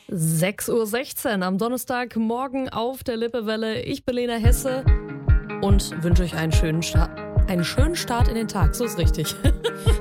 6:16 Uhr am Donnerstagmorgen auf der Lippewelle. Ich bin Lena Hesse und wünsche euch einen schönen Start in den Tag. So ist richtig.